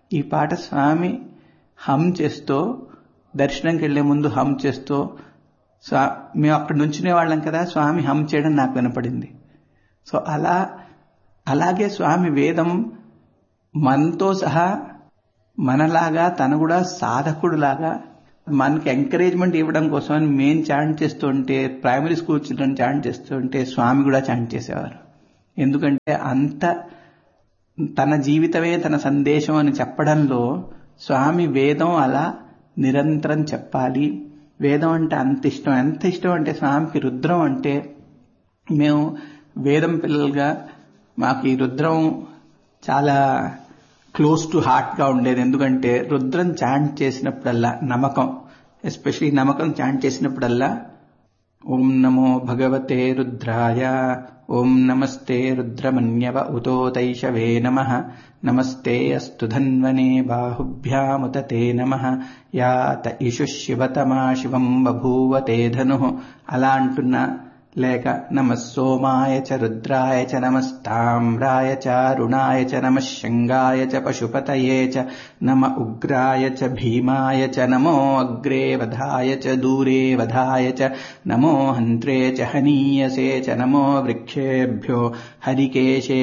ఈ పాట స్వామి హమ్ చేస్తూ, దర్శనంకి వెళ్లే ముందు హమ్ చేస్తూ, మేము అక్కడ నుంచునే వాళ్ళం కదా, స్వామి హమ్ చేయడం నాకు వినపడింది. సో అలాగే స్వామి వేదం మనతో సహా మనలాగా తను కూడా సాధకుడులాగా మనకి ఎంకరేజ్మెంట్ ఇవ్వడం కోసం అని మేము చాంట్ చేస్తుంటే, ప్రైమరీ స్కూల్ చిల్డ్రన్ చాంట్ చేస్తుంటే స్వామి కూడా చాంట్ చేసేవారు. ఎందుకంటే అంత తన జీవితమే తన సందేశం అని చెప్పడంలో స్వామి వేదం అలా నిరంతరం చెప్పాలి. వేదం అంటే అంత ఇష్టం. ఎంత ఇష్టం అంటే స్వామికి రుద్రం అంటే, మేము వేదం పిల్లలుగా మాకు ఈ రుద్రం చాలా క్లోజ్ టు హార్ట్ గా ఉండేది. ఎందుకంటే రుద్రం చాంట్ చేసినప్పుడల్లా నమకం, ఎస్పెషలీ నమకం చాంట్ చేసినప్పుడల్లా ఓం నమో భగవతే రుద్రాయ, ఓం నమస్తే రుద్రమన్యవ ఉతోతైషవే నమః, నమస్తే అస్తు ధన్వనే బాహుభ్యాముత తే నమః, యాత ఇషు శివతమా శివం బభూవతే ధనుః అలా అంటున్నా, లేక నమః సోమాయ చ రుద్రాయ చ నమస్తామ్రాయ చ అరుణాయ చ నమః శంగాయ చ పశుపతయే చ నమ ఉగ్రాయ చ భీమాయ చ నమో అగ్రే వధాయ చ దూరే వధాయ చ నమో హంత్రే చ హనీయసే చ నమో వృక్షేభ్యో హరికేశే